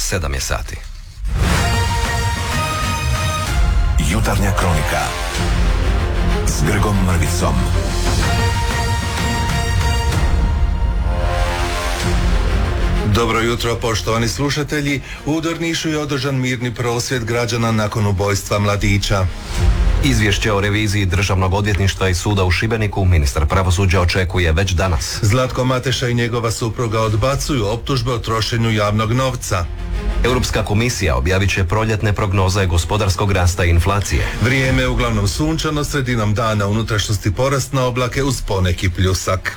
7 je sati. Jutarnja kronika s Grgom Mrvicom. Dobro jutro, poštovani slušatelji. U Drnišu je održan mirni prosvjed građana nakon ubojstva mladića. Izvješće o reviziji Državnog odvjetništva i suda u Šibeniku ministar pravosuđa očekuje već danas. Zlatko Mateša i njegova supruga odbacuju optužbe o trošenju javnog novca. Europska komisija objavit će proljetne prognoze gospodarskog rasta i inflacije. Vrijeme je uglavnom sunčano, sredinom dana unutrašnjosti porast na oblake uz poneki pljusak.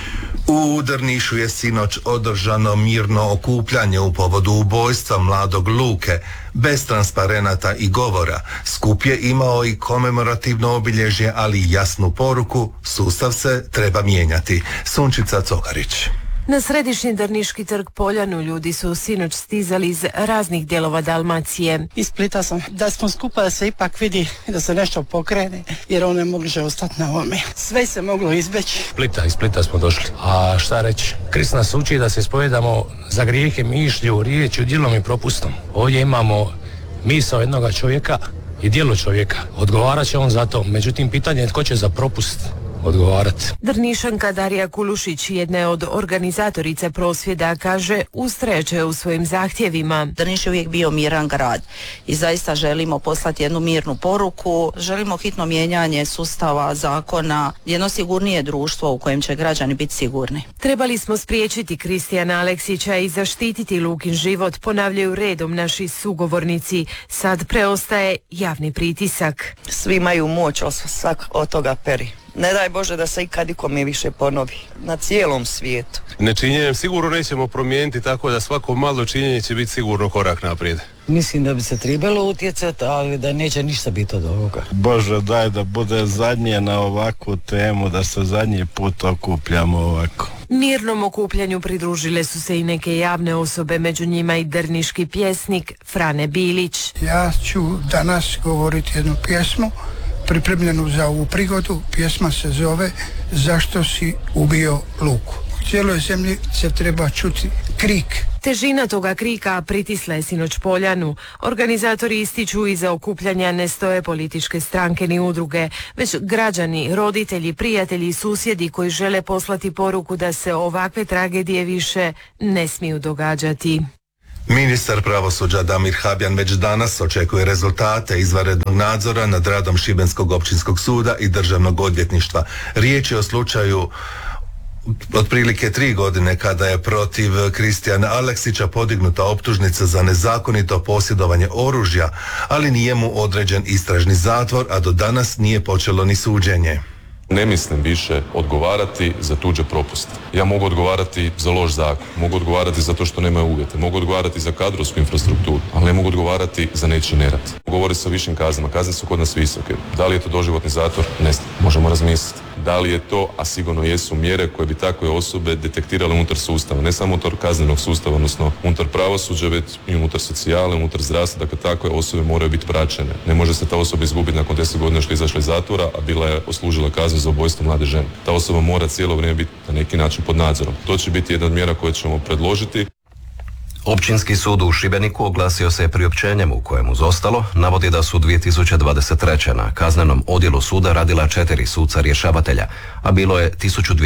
U Drnišu je sinoć održano mirno okupljanje u povodu ubojstva mladog Luke, bez transparenata i govora. Skup je imao i komemorativno obilježje, ali i jasnu poruku: sustav se treba mijenjati. Sunčica Cogarić. Na središnji drniški trg Poljanu ljudi su sinoć stizali iz raznih dijelova Dalmacije. Iz Splita sam. Da smo skupa da se ipak vidi da se nešto pokrene, jer on ne može ostati na ovome. Sve se moglo izbeći. Iz Splita smo došli. A šta reći? Krist nas uči da se ispovedamo za grijehe mišlju, riječju, djelom i propustom. Ovdje imamo misao jednoga čovjeka i djelo čovjeka. Odgovarat će on za to. Međutim, pitanje je tko će za propust odgovarati. Drnišanka Darija Kulušić, jedna je od organizatorica prosvjeda, kaže ustrajaće u svojim zahtjevima. Drniš je uvijek bio miran grad i zaista želimo poslati jednu mirnu poruku. Želimo hitno mijenjanje sustava, zakona, jedno sigurnije društvo u kojem će građani biti sigurni. Trebali smo spriječiti Kristijana Aleksića i zaštititi Lukin život, ponavljaju redom naši sugovornici. Sad preostaje javni pritisak. Svi imaju moć, svak od toga peri. Ne daj Bože da se ikad ikome više ponovi na cijelom svijetu. Nečinjenjem sigurno nećemo promijeniti, tako da svako malo činjenje će biti sigurno korak naprijed. Mislim da bi se trebalo utjecati, ali da neće ništa biti od ovoga. Bože, daj da bude zadnje na ovakvu temu, da se zadnji put okupljamo ovako. Mirnom okupljanju pridružile su se i neke javne osobe, među njima i drniški pjesnik Frane Bilić. Ja ću danas govoriti jednu pjesmu pripremljenu za ovu prigodu. Pjesma se zove Zašto si ubio Luku. U cijeloj zemlji se treba čuti krik. Težina toga krika pritisla je sinoć Poljanu. Organizatori ističu iza okupljanja ne stoje političke stranke ni udruge, već građani, roditelji, prijatelji i susjedi koji žele poslati poruku da se ovakve tragedije više ne smiju događati. Ministar pravosuđa Damir Habjan već danas očekuje rezultate izvanrednog nadzora nad radom Šibenskog općinskog suda i Državnog odvjetništva. Riječ je o slučaju otprilike 3 godine kada je protiv Kristijana Aleksića podignuta optužnica za nezakonito posjedovanje oružja, ali nije mu određen istražni zatvor, a do danas nije počelo ni suđenje. Ne mislim više odgovarati za tuđe propuste. Ja mogu odgovarati za loš zakon, mogu odgovarati za to što nemaju uvjete, mogu odgovarati za kadrovsku infrastrukturu, ali ne mogu odgovarati za nečiji nerad. Govori se o višim kaznama, kazne su kod nas visoke. Da li je to doživotni zatvor? Ne znam, možemo razmisliti. Da li je to, a sigurno jesu mjere koje bi takve osobe detektirale unutar sustava, ne samo unutar kaznenog sustava, odnosno unutar pravosuđa, već i unutar socijale, unutar zdravstva, dakle takve osobe moraju biti praćene. Ne može se ta osoba izgubiti nakon 10 godina što je izašla iz zatvora, a bila je odslužila kaznu za ubojstvo mlade žene. Ta osoba mora cijelo vrijeme biti na neki način pod nadzorom. To će biti jedna od mjera koje ćemo predložiti. Općinski sud u Šibeniku oglasio se priopćenjem u kojem uz ostalo navodi da su 2023. na kaznenom odjelu suda radila 4 suca rješavatelja, a bilo je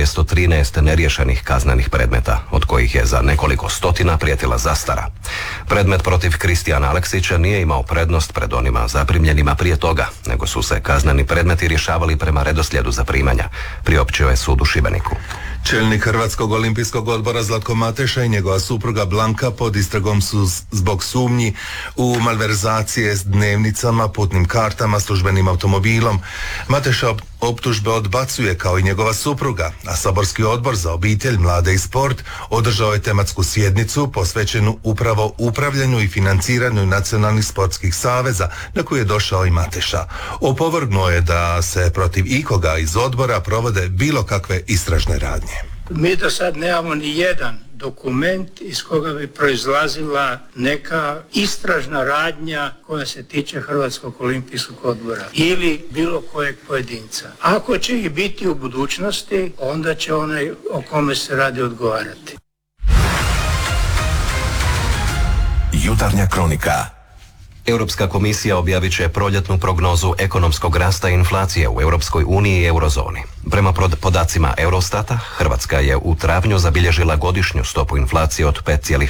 1213 neriješenih kaznenih predmeta, od kojih je za nekoliko stotina prijetila zastara. Predmet protiv Kristijana Aleksića nije imao prednost pred onima zaprimljenima prije toga, nego su se kazneni predmeti rješavali prema redoslijedu zaprimanja, priopćio je sud u Šibeniku. Čelnik Hrvatskog olimpijskog odbora Zlatko Mateša i njegova supruga Blanka pod istragom su zbog sumnji u malverzacije s dnevnicama, putnim kartama, službenim automobilom. Mateša optužbe odbacuje kao i njegova supruga, a saborski odbor za obitelj, mlade i sport održao je tematsku sjednicu posvećenu upravo upravljanju i financiranju nacionalnih sportskih saveza, na koju je došao i Mateša. Opovrgnuo je da se protiv ikoga iz odbora provode bilo kakve istražne radnje. Mi do sad nemamo ni jedan dokument iz koga bi proizlazila neka istražna radnja koja se tiče Hrvatskog olimpijskog odbora ili bilo kojeg pojedinca. Ako će ih biti u budućnosti, onda će onaj o kome se radi odgovarati. Jutarnja kronika. Europska komisija objavit će proljetnu prognozu ekonomskog rasta i inflacije u Europskoj uniji i eurozoni. Prema podacima Eurostata, Hrvatska je u travnju zabilježila godišnju stopu inflacije od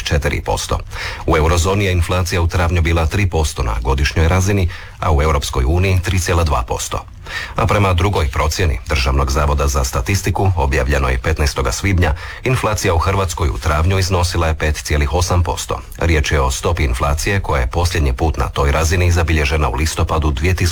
5,4%. U eurozoni je inflacija u travnju bila 3% na godišnjoj razini, a u Europskoj uniji 3,2%. A prema drugoj procjeni Državnog zavoda za statistiku, objavljenoj 15. svibnja, inflacija u Hrvatskoj u travnju iznosila je 5,8%. Riječ je o stopi inflacije koja je posljednji put na toj razini zabilježena u listopadu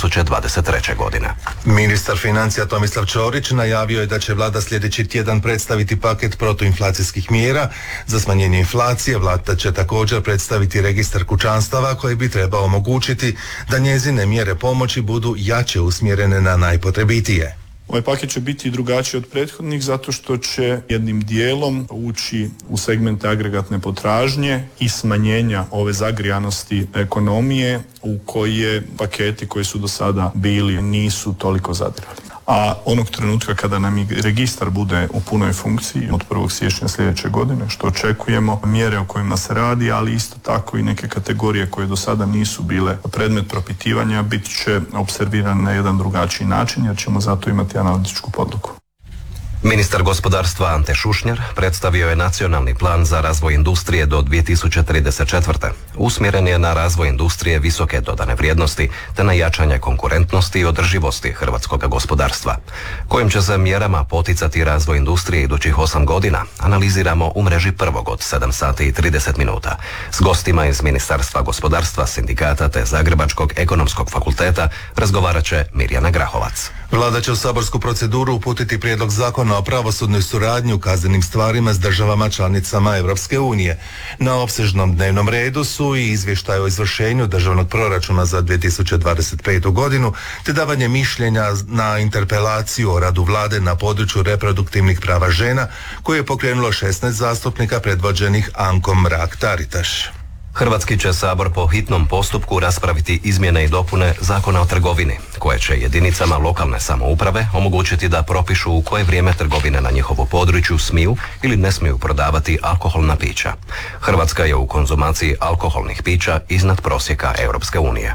2023. godine. Ministar financija Tomislav Ćorić najavio je da će vlada sljedeći tjedan predstaviti paket protuinflacijskih mjera za smanjenje inflacije. Vlada će također predstaviti registar kućanstava koji bi trebao omogućiti da njezine mjere pomoći budu jače usmjerene na najpotrebitije. Ovaj paket će biti drugačiji od prethodnih zato što će jednim dijelom ući u segmente agregatne potražnje i smanjenja ove zagrijanosti ekonomije u koje paketi koji su do sada bili nisu toliko zadirali. A onog trenutka kada nam i registar bude u punoj funkciji od 1. siječnja sljedeće godine, što očekujemo, mjere o kojima se radi, ali isto tako i neke kategorije koje do sada nisu bile predmet propitivanja, bit će observirane na jedan drugačiji način jer ćemo zato imati analitičku podlogu. Ministar gospodarstva Ante Šušnjar predstavio je nacionalni plan za razvoj industrije do 2034. Usmjeren je na razvoj industrije visoke dodane vrijednosti te na jačanje konkurentnosti i održivosti hrvatskog gospodarstva. Kojim će se mjerama poticati razvoj industrije idućih 8 godina, analiziramo u mreži Prvog od 7 sati i 30 minuta. S gostima iz Ministarstva gospodarstva, sindikata te Zagrebačkog ekonomskog fakulteta razgovarat će Mirjana Grahovac. Vlada će u saborsku proceduru uputiti prijedlog zakona o pravosudnoj suradnji u kaznenim stvarima s državama članicama Europske unije. Na opsežnom dnevnom redu su i izvještaj o izvršenju državnog proračuna za 2025. godinu, te davanje mišljenja na interpelaciju o radu vlade na području reproduktivnih prava žena, koje je pokrenulo 16 zastupnika predvođenih Ankom Mrak-Taritaš. Hrvatski će sabor po hitnom postupku raspraviti izmjene i dopune Zakona o trgovini, koje će jedinicama lokalne samouprave omogućiti da propišu u koje vrijeme trgovine na njihovu području smiju ili ne smiju prodavati alkoholna pića. Hrvatska je u konzumaciji alkoholnih pića iznad prosjeka Europske unije.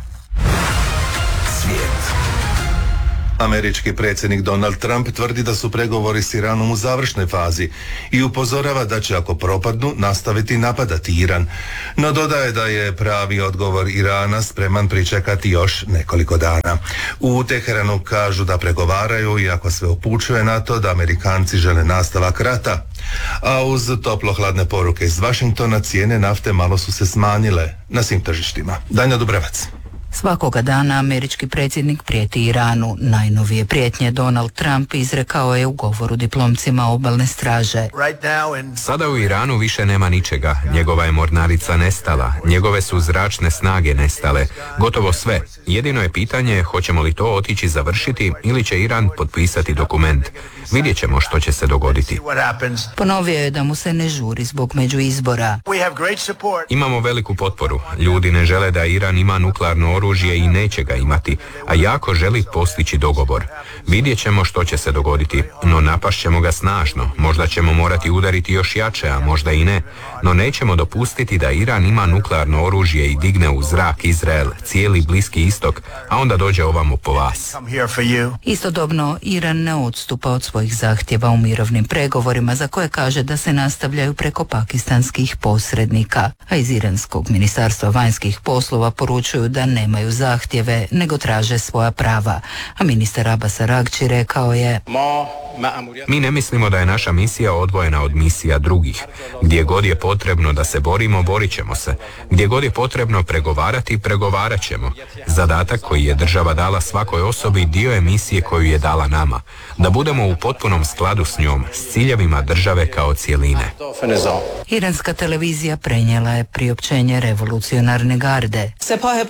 Svijet. Američki predsjednik Donald Trump tvrdi da su pregovori s Iranom u završnoj fazi i upozorava da će, ako propadnu, nastaviti napadati Iran. No dodaje da je pravi odgovor Irana spreman pričekati još nekoliko dana. U Teheranu kažu da pregovaraju, iako sve upućuje na to da Amerikanci žele nastavak rata. A uz toplo-hladne poruke iz Washingtona cijene nafte malo su se smanjile na svim tržištima. Danja Dubrevac. Svakoga dana američki predsjednik prijeti Iranu. Najnovije prijetnje Donald Trump izrekao je u govoru diplomcima obalne straže. Sada u Iranu više nema ničega. Njegova je mornarica nestala. Njegove su zračne snage nestale. Gotovo sve. Jedino je pitanje hoćemo li to otići završiti ili će Iran potpisati dokument. Vidjet ćemo što će se dogoditi. Ponovio je da mu se ne žuri zbog međuizbora. Imamo veliku potporu. Ljudi ne žele da Iran ima nuklearno oružje i neće ga imati, a jako želi postići dogovor. Vidjet ćemo što će se dogoditi, no napašćemo ga snažno. Možda ćemo morati udariti još jače, a možda i ne. No nećemo dopustiti da Iran ima nuklearno oružje i digne u zrak Izrael, cijeli Bliski istok, a onda dođe ovamo po vas. Istodobno, Iran ne odstupa od svojih zahtjeva u mirovnim pregovorima, za koje kaže da se nastavljaju preko pakistanskih posrednika. A iz iranskog ministarstva vanjskih poslova poručuju da nemaju zahtjeve, nego traže svoja prava. A ministar Abbas Araghchi rekao je: Mi ne mislimo da je naša misija odvojena od misija drugih. Gdje god je potrebno da se borimo, borit ćemo se. Gdje god je potrebno pregovarati, pregovarat ćemo. Zadatak koji je država dala svakoj osobi dio je misije koju je dala nama. Da budemo u potpunom skladu s njom, s ciljevima države kao cjeline. Iranska televizija prenijela je priopćenje revolucionarne garde.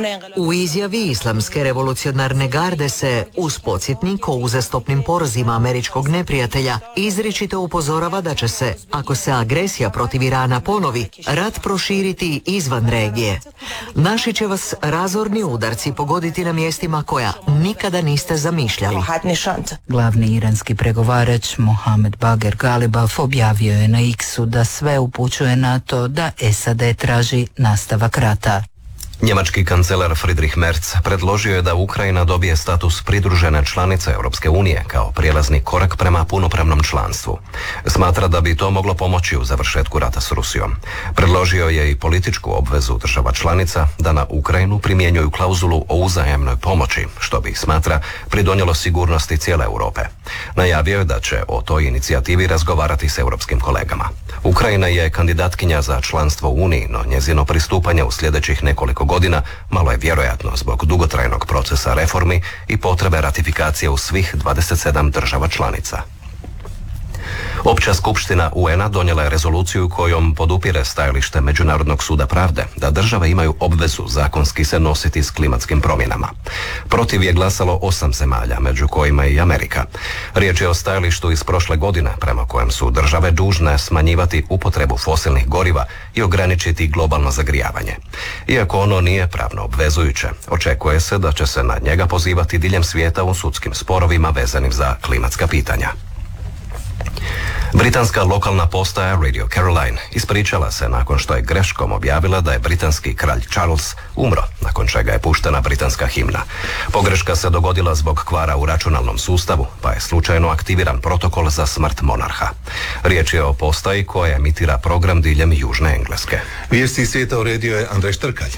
U izjavi Islamske revolucionarne garde se, uz podsjetnik o uzastopnim porazima američkog neprijatelja, izričito upozorava da će se, ako se agresija protiv Irana ponovi, rat proširiti izvan regije. Naši će vas razorni udarci pogoditi na mjestima koja nikada niste zamišljali. Glavni iranski pregovarač Mohamed Bagher Ghalibaf objavio je na X-u da sve upućuje na to da SAD traži nastavak rata. Njemački kancelar Friedrich Merz predložio je da Ukrajina dobije status pridružene članice Europske unije kao prijelazni korak prema punopravnom članstvu. Smatra da bi to moglo pomoći u završetku rata s Rusijom. Predložio je i političku obvezu država članica da na Ukrajinu primjenjuju klauzulu o uzajamnoj pomoći, što bi, smatra, pridonijelo sigurnosti cijele Europe. Najavio je da će o toj inicijativi razgovarati s europskim kolegama. Ukrajina je kandidatkinja za članstvo u Uniji, no njezino pristupanje u sljedećih nekoliko godina malo je vjerojatno zbog dugotrajnog procesa reformi i potrebe ratifikacije u svih 27 država članica. Opća skupština UN-a donijela je rezoluciju kojom podupire stajalište Međunarodnog suda pravde da države imaju obvezu zakonski se nositi s klimatskim promjenama. Protiv je glasalo 8 zemalja, među kojima i Amerika. Riječ je o stajalištu iz prošle godine prema kojem su države dužne smanjivati upotrebu fosilnih goriva i ograničiti globalno zagrijavanje. Iako ono nije pravno obvezujuće, očekuje se da će se na njega pozivati diljem svijeta u sudskim sporovima vezanim za klimatska pitanja. Britanska lokalna postaja Radio Caroline ispričala se nakon što je greškom objavila da je britanski kralj Charles umro, nakon čega je puštena britanska himna. Pogreška se dogodila zbog kvara u računalnom sustavu, pa je slučajno aktiviran protokol za smrt monarha. Riječ je o postaji koja emitira program diljem Južne Engleske. Vijesti svijeta uredio je Andrej Štrkalj.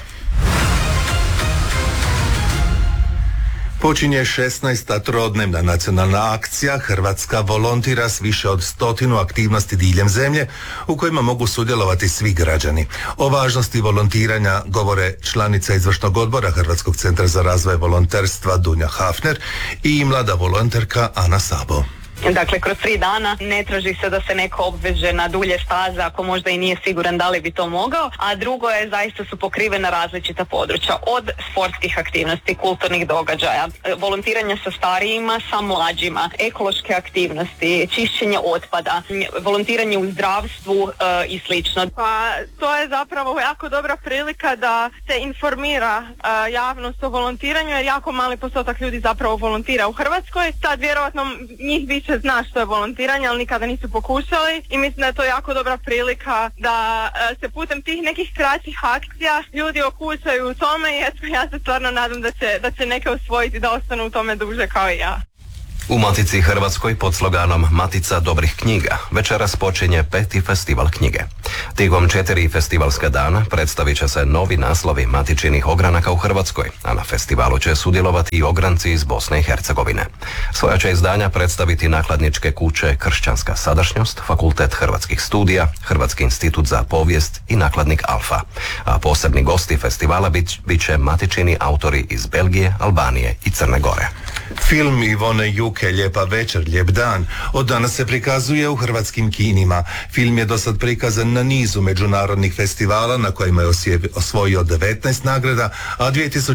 Počinje 16. trodnevna nacionalna akcija Hrvatska volontira s više od 100 aktivnosti diljem zemlje u kojima mogu sudjelovati svi građani. O važnosti volontiranja govore članica izvršnog odbora Hrvatskog centra za razvoj volonterstva Dunja Hafner i mlada volonterka Ana Sabo. Dakle, kroz 3 dana ne traži se da se neko obveže na dulje staze ako možda i nije siguran da li bi to mogao, a drugo je zaista su pokrivena različita područja, od sportskih aktivnosti, kulturnih događaja, volontiranja sa starijima, sa mlađima, ekološke aktivnosti, čišćenje otpada, volontiranje u zdravstvu i slično. Pa to je zapravo jako dobra prilika da se informira javnost o volontiranju, jer jako mali postotak ljudi zapravo volontira u Hrvatskoj. Sad vjerojatno njih više zna što je volontiranje, ali nikada nisu pokušali i mislim da je to jako dobra prilika da se putem tih nekih kraćih akcija ljudi okušaju u tome i eto, ja se stvarno nadam da će neke usvojiti da ostanu u tome duže kao i ja. U Matici Hrvatskoj pod sloganom Matica dobrih knjiga večeras počinje 5. festival knjige. Tijekom 4 festivalska dana predstavit će se novi naslovi matičinih ogranaka u Hrvatskoj, a na festivalu će sudjelovati i ogranci iz Bosne i Hercegovine. Svoja će izdanja predstaviti nakladničke kuće Kršćanska sadašnjost, Fakultet hrvatskih studija, Hrvatski institut za povijest i nakladnik Alfa. A posebni gosti festivala bit će matičini autori iz Belgije, Albanije i Crne Gore. Film Ivone Juke Lijepa večer, lijep dan od danas se prikazuje u hrvatskim kinima. Film je dosad prikazan na nizu međunarodnih festivala na kojima je osvojio 19 nagrada, a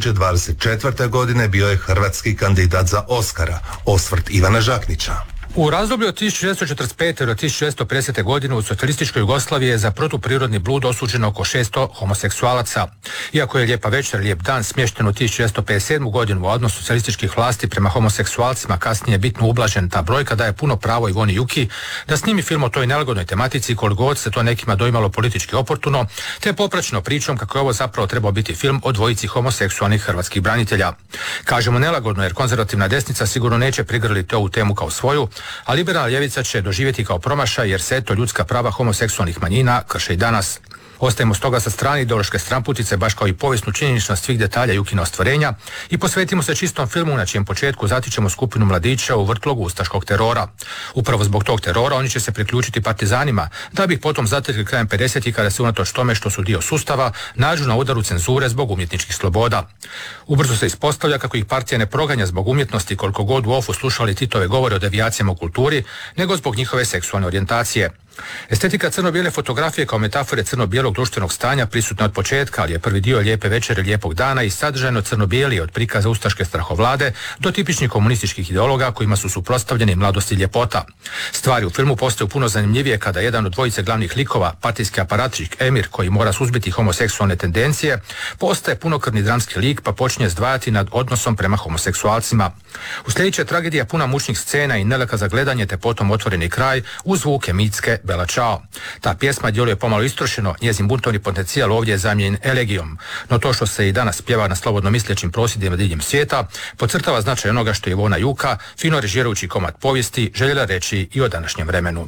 2024. godine bio je hrvatski kandidat za Oskara, osvrt Ivana Žaknića. U razdoblju od 1945. do 1950. godine u socijalističkoj Jugoslaviji je za protuprirodni blud osuđeno oko 600 homoseksualaca. Iako je Lijepa večer, lijep dan smješten u 1957. godinu, a odnos socijalističkih vlasti prema homoseksualcima kasnije bitno ublažen, ta brojka daje puno pravo Ivoni Juki da snimi film o toj nelagodnoj tematici, koliko god se to nekima doimalo politički oportuno, te popraćeno pričom kako je ovo zapravo trebao biti film o dvojici homoseksualnih hrvatskih branitelja. Kažemo nelagodno jer konzervativna desnica sigurno neće prigrliti ovu temu kao svoju, a liberalna ljevica će doživjeti kao promašaj jer se eto ljudska prava homoseksualnih manjina krše i danas. Ostajemo stoga sa strane ideološke stranputice, baš kao i povijesnu činjeničnost svih detalja Jukina ostvarenja, i posvetimo se čistom filmu na čijem početku zatičemo skupinu mladića u vrtlogu ustaškog terora. Upravo zbog tog terora oni će se priključiti partizanima, da bi ih potom zatekli krajem 50-ih kada se unatoč tome što su dio sustava nađu na udaru cenzure zbog umjetničkih sloboda. Ubrzo se ispostavlja kako ih partija ne proganja zbog umjetnosti, koliko god u ofu slušali Titove govore o devijacijama u kulturi, nego zbog njihove seksualne orijentacije. Estetika crno-bijele fotografije kao metafore crno-bijelog društvenog stanja prisutna od početka, ali je prvi dio Lijepe večere lijepog dana i sadržajno crno-bijeli od prikaza ustaške strahovlade do tipičnih komunističkih ideologa kojima su suprotstavljeni mladost i ljepota. Stvari u filmu postaju puno zanimljivije kada jedan od dvojice glavnih likova, partijski aparatčik Emir, koji mora suzbiti homoseksualne tendencije, postaje punokrvni dramski lik pa počinje zdvajati nad odnosom prema homoseksualcima. Uslijedit tragedija puna mučnih scena i nelaka za gledanje te potom otvoreni kraj uz zvuke mitske Bela Ćao. Ta pjesma djeluje pomalo istrošeno, njezin buntovni potencijal ovdje je zamijenjen elegijom, no to što se i danas pjeva na slobodno mislećim prosvjedima diljem svijeta podcrtava značaj onoga što je Ivona Juka, fino režirajući komad povijesti, željela reći i o današnjem vremenu.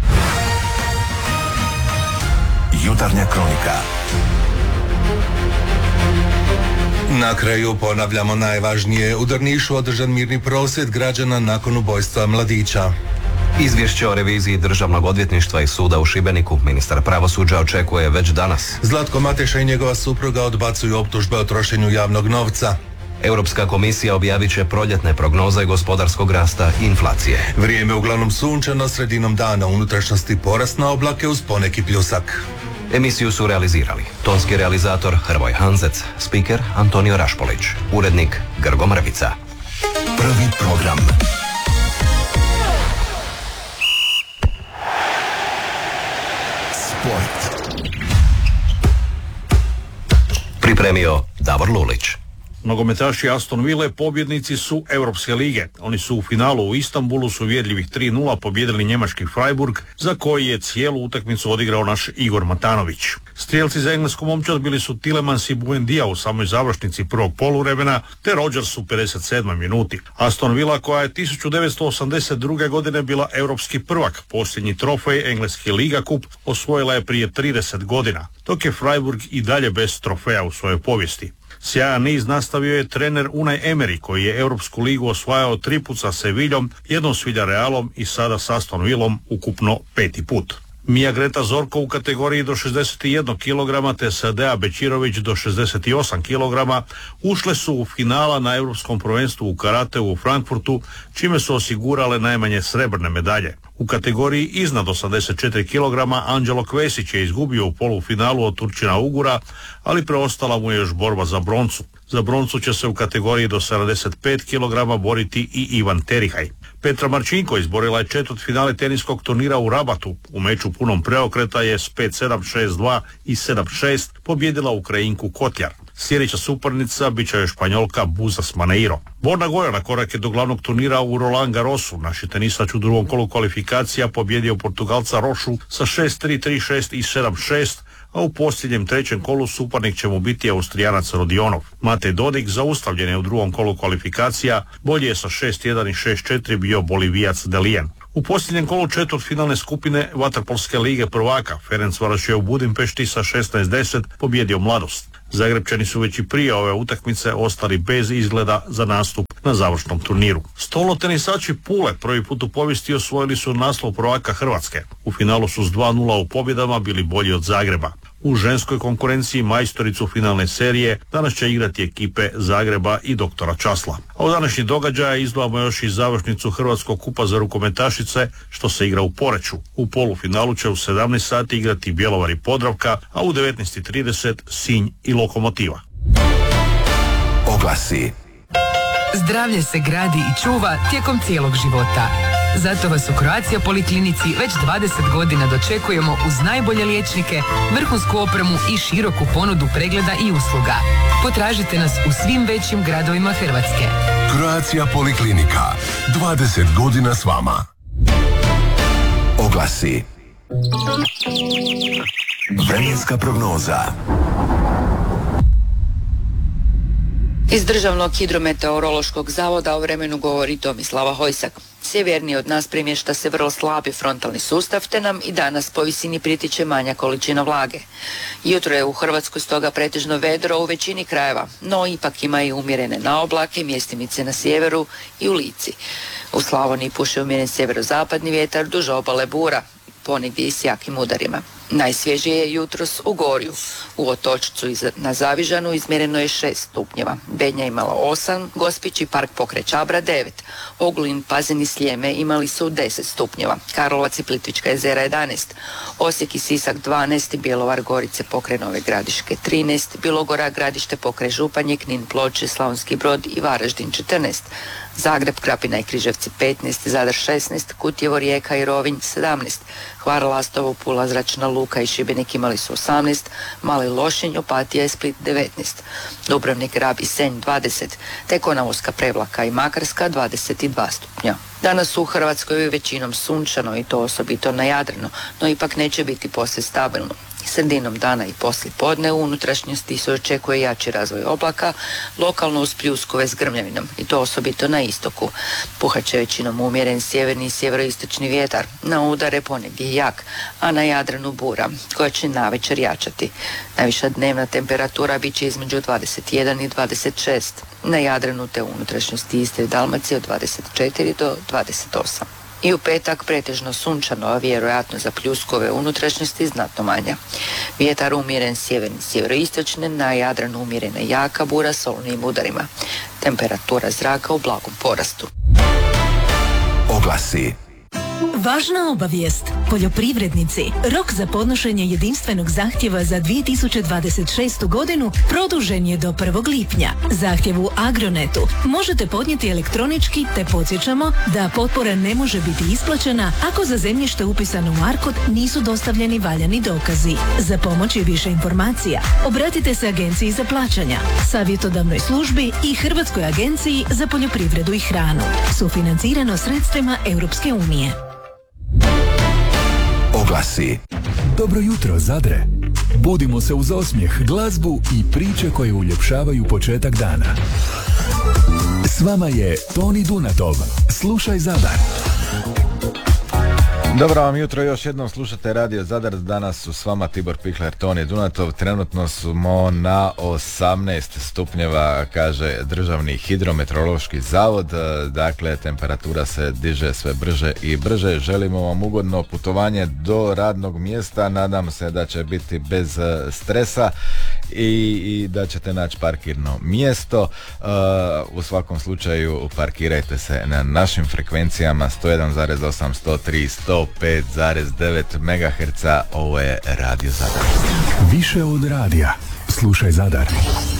Jutarnja kronika. Na kraju ponavljamo najvažnije. U Drnišu održan mirni prosvjed građana nakon ubojstva mladića. Izvješće o reviziji Državnog odvjetništva i suda u Šibeniku ministar pravosuđa očekuje već danas. Zlatko Mateša i njegova supruga odbacuju optužbe o trošenju javnog novca. Europska komisija objavit će proljetne prognoze gospodarskog rasta i inflacije. Vrijeme uglavnom sunčano, sredinom dana unutrašnjosti porast na oblake uz poneki pljusak. Emisiju su realizirali tonski realizator Hrvoj Hanzec, spiker Antonio Rašpolić, urednik Grgo Mrvica. Prvi program. Sport. Pripremio Davor Lulić. Nogometaši Aston Ville pobjednici su Europske lige. Oni su u finalu u Istanbulu s uvjerljivih 3:0 pobjedili njemački Freiburg, za koji je cijelu utakmicu odigrao naš Igor Matanović. Strijelci za englesku momčad bili su Tielemans i Buendia u samoj završnici prvog poluvremena, te Rodgers u 57. minuti. Aston Villa, koja je 1982. godine bila europski prvak, posljednji trofej, engleski Liga Cup, osvojila je prije 30 godina, dok je Freiburg i dalje bez trofeja u svojoj povijesti. Sjajan niz nastavio je trener Unai Emery, koji je Europsku ligu osvajao 3 put sa Seviljom, jednom s Villarrealom i sada s Aston Villom, ukupno 5. put. Mija Greta Zorko u kategoriji do 61 kg te Sadea Bečirović do 68 kg ušle su u finala na Europskom prvenstvu u karateu u Frankfurtu, čime su osigurale najmanje srebrne medalje. U kategoriji iznad 84 kg Anđelo Kvesić je izgubio u polufinalu od Turčina Ugura, ali preostala mu je još borba za broncu. Za broncu će se u kategoriji do 75 kg boriti i Ivan Terihaj. Petra Marčinko izborila je četvrtfinale teniskog turnira u Rabatu. U meču punom preokreta je s 5-7, 6-2 i 7-6 pobjedila Ukrajinku Kotljar. Sljedeća suparnica bit će je Španjolka Buzas Maneiro. Borna Gojana korak je do glavnog turnira u Roland Garrosu. Naši tenisač u drugom kolu kvalifikacija pobjedio Portugalca Rošu sa 6-3, 3-6 i 7-6, a u posljednjem trećem kolu suparnik će mu biti Austrijanac Rodionov. Matej Dodik zaustavljen je u drugom kolu kvalifikacija, bolje je sa 6-1 i 6-4 bio Bolivijac Delijen. U posljednjem kolu četvrtfinalne skupine Vaterpolske lige prvaka Ferencvaroš je u Budimpešti sa 16-10 pobjedio Mladost. Zagrebčani su već i prije ove utakmice ostali bez izgleda za nastup na završnom turniru. Stolnotenisači Pule prvi put u povijesti osvojili su naslov prvaka Hrvatske. U finalu su s 2:0 u pobjedama bili bolji od Zagreba. U ženskoj konkurenciji majstoricu finalne serije danas će igrati ekipe Zagreba i Doktora Časla. A u današnji događaja izdvajamo još i završnicu Hrvatskog kupa za rukometašice, što se igra u Poreču. U polufinalu će u 17 sati igrati Bjelovar i Podravka, a u 19:30 Sinj i Lokomotiva. Oglasi. Zdravlje se gradi i čuva tijekom cijelog života. Zato vas u Croatia Poliklinici već 20 godina dočekujemo uz najbolje liječnike, vrhunsku opremu i široku ponudu pregleda i usluga. Potražite nas u svim većim gradovima Hrvatske. Croatia Poliklinika. 20 godina s vama. Oglasi. Vremenska prognoza. Iz Državnog hidrometeorološkog zavoda o vremenu govori Tomislava Hojsak. Sjevernije od nas primješta se vrlo slabi frontalni sustav, te nam i danas po visini pritiče manja količina vlage. Jutro je u Hrvatskoj stoga pretežno vedro u većini krajeva, no ipak ima i umjerene naoblake, mjestimice na sjeveru i u Lici. U Slavoniji puše umjeren sjeverozapadni vjetar, duž obale bura, ponegdje i s jakim udarima. Najsvježije je jutros u Gorju. U Otočcu na Zavižanu izmjereno je 6 stupnjeva. Bednja imala 8, Gospić i Park pokraj Čabra 9. Ogulin, Pazin i Sljeme imali su 10 stupnjeva. Karlovac i Plitvička jezera 11. Osijek i Sisak 12, Bjelovar, Gorice pokraj Nove Gradiške 13, Bilogora, Gradište pokraj Županje, Knin, Ploče, Slavonski Brod i Varaždin 14. Zagreb, Krapina i Križevci 15, Zadar 16, Kutjevo, Rijeka i Rovinj 17, Hvar, Lastovo, Pula, Zračna Luka i Šibenik imali su 18, Mali Lošinj, Opatija i Split 19, Dubrovnik, Rab i Senj 20, te Konavolska, Prevlaka i Makarska 22 stupnja. Danas u Hrvatskoj je većinom sunčano i to osobito na Jadranu, no ipak neće biti poslije stabilno. Sredinom dana i poslije podne u unutrašnjosti se očekuje jači razvoj oblaka, lokalno uz pljuskove s grmljavinom i to osobito na istoku. Puhat će većinom umjeren sjeverni i sjeveroistočni vjetar, na udare ponegdje jak, a na Jadranu bura, koja će navečer jačati. Najviša dnevna temperatura bit će između 21 i 26, na Jadranu te u unutrašnjosti Istre i Dalmacije od 24 do 28. I u petak pretežno sunčano, a vjerojatno za pljuskove unutrašnjosti znatno manja. Vjetar umjeren sjeverni, sjeveroistočni, na Jadranu umjerena jaka bura s olujnim udarima. Temperatura zraka u blagom porastu. Oglasi. Važna obavijest. Poljoprivrednici, rok za podnošenje jedinstvenog zahtjeva za 2026. godinu produžen je do 1. lipnja. Zahtjev u Agronetu možete podnijeti elektronički, te podsjećamo da potpora ne može biti isplaćena ako za zemljište upisano u ARKOD nisu dostavljeni valjani dokazi. Za pomoć i više informacija obratite se Agenciji za plaćanja, savjetodavnoj službi i Hrvatskoj agenciji za poljoprivredu i hranu. Sufinancirano sredstvima Europske unije. Oglasi. Dobro jutro, Zadre. Budimo se uz osmijeh, glazbu i priče koje uljepšavaju početak dana. S vama je Toni Dunatov. Slušaj Zadar. Dobro vam jutro, još jednom slušate Radio Zadar. Danas su s vama Tibor Pikler, Toni Dunatov. Trenutno smo na 18 stupnjeva, kaže Državni hidrometeorološki zavod. Dakle, temperatura se diže sve brže i brže. Želimo vam ugodno putovanje do radnog mjesta. Nadam se da će biti bez stresa i da ćete naći parkirno mjesto. U svakom slučaju parkirajte se na našim frekvencijama 101,8, 103, 105,9 MHz. Ovo je Radio Zadar. Više od radija. Slušaj Zadar.